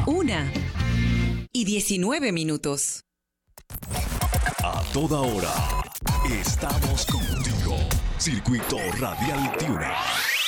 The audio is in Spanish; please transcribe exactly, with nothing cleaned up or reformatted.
Una y diecinueve minutos. A toda hora estamos contigo. Circuito Radial Tiuna.